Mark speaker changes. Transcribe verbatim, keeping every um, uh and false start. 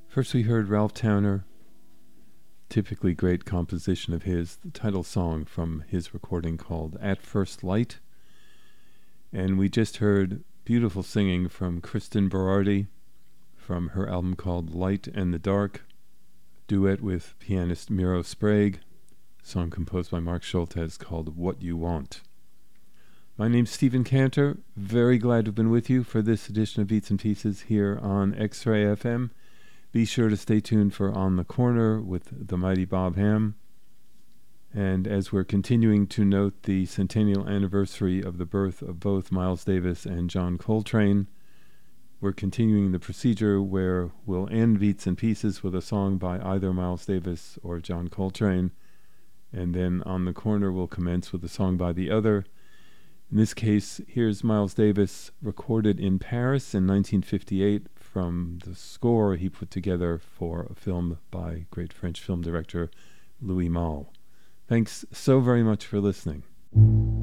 Speaker 1: First we heard Ralph Towner, typically great composition of his, the title song from his recording called At First Light. And we just heard beautiful singing from Kristen Berardi from her album called Light and the Dark, duet with pianist Miro Sprague, song composed by Mark Schultes called What You Want. My name's Stephen Cantor, very glad to have been with you for this edition of Beats and Pieces here on X-Ray F M. Be sure to stay tuned for On the Corner with the mighty Bob Ham. And as we're continuing to note the centennial anniversary of the birth of both Miles Davis and John Coltrane, we're continuing the procedure where we'll end Beats and Pieces with a song by either Miles Davis or John Coltrane, and then On the Corner we'll commence with a song by the other. In this case, here's Miles Davis, recorded in Paris in nineteen fifty-eight from the score he put together for a film by great French film director Louis Malle. Thanks so very much for listening.